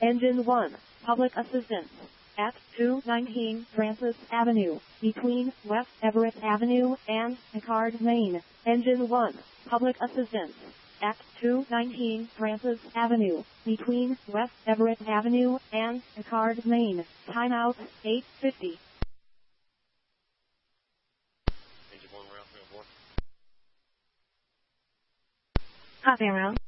Engine 1, public assistance. At 219 Francis Avenue, between West Everett Avenue and Picard Lane. Engine 1, public assistance. At 219 Francis Avenue, between West Everett Avenue and Picard Lane. Timeout 8:50. Engine 1, we're out there, boy. Hot air round.